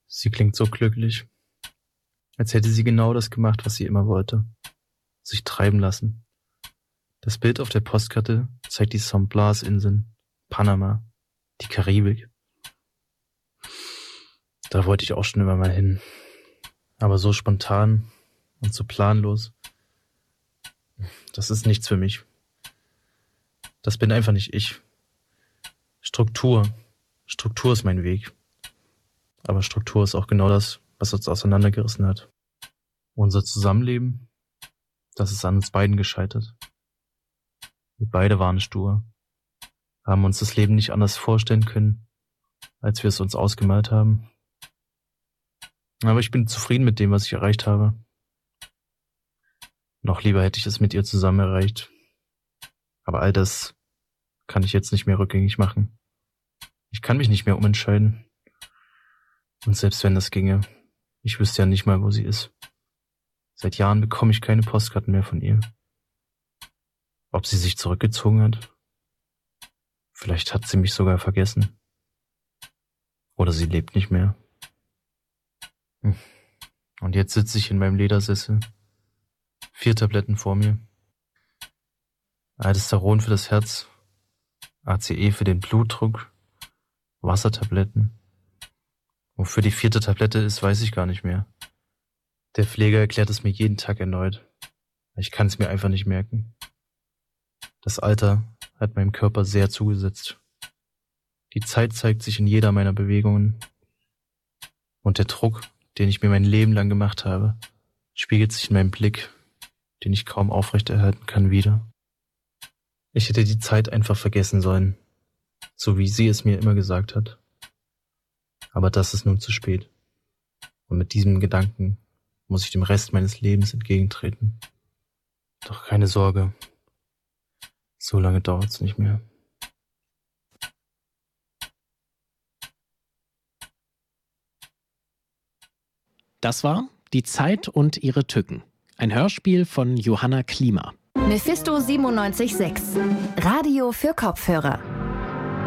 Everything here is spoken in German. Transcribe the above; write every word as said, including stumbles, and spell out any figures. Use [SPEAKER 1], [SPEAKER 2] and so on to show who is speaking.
[SPEAKER 1] Sie klingt so glücklich, als hätte sie genau das gemacht, was sie immer wollte. Sich treiben lassen. Das Bild auf der Postkarte zeigt die San Blas-Inseln, Panama, die Karibik. Da wollte ich auch schon immer mal hin. Aber so spontan und so planlos, das ist nichts für mich. Das bin einfach nicht ich. Struktur. Struktur ist mein Weg. Aber Struktur ist auch genau das, was uns auseinandergerissen hat. Unser Zusammenleben, das ist an uns beiden gescheitert. Wir beide waren stur, haben uns das Leben nicht anders vorstellen können, als wir es uns ausgemalt haben. Aber ich bin zufrieden mit dem, was ich erreicht habe. Noch lieber hätte ich es mit ihr zusammen erreicht. Aber all das kann ich jetzt nicht mehr rückgängig machen. Ich kann mich nicht mehr umentscheiden. Und selbst wenn das ginge, ich wüsste ja nicht mal, wo sie ist. Seit Jahren bekomme ich keine Postkarten mehr von ihr. Ob sie sich zurückgezogen hat? Vielleicht hat sie mich sogar vergessen. Oder sie lebt nicht mehr. Und jetzt sitze ich in meinem Ledersessel. Vier Tabletten vor mir. Aldosteron für das Herz, A C E für den Blutdruck, Wassertabletten. Wofür die vierte Tablette ist, weiß ich gar nicht mehr. Der Pfleger erklärt es mir jeden Tag erneut. Ich kann es mir einfach nicht merken. Das Alter hat meinem Körper sehr zugesetzt. Die Zeit zeigt sich in jeder meiner Bewegungen. Und der Druck, den ich mir mein Leben lang gemacht habe, spiegelt sich in meinem Blick, den ich kaum aufrechterhalten kann, wieder. Ich hätte die Zeit einfach vergessen sollen, so wie sie es mir immer gesagt hat. Aber das ist nun zu spät. Und mit diesem Gedanken muss ich dem Rest meines Lebens entgegentreten. Doch keine Sorge, so lange dauert's nicht mehr.
[SPEAKER 2] Das war Die Zeit und ihre Tücken. Ein Hörspiel von Johanna Klima.
[SPEAKER 3] Mephisto siebenundneunzig Komma sechs. Radio für Kopfhörer.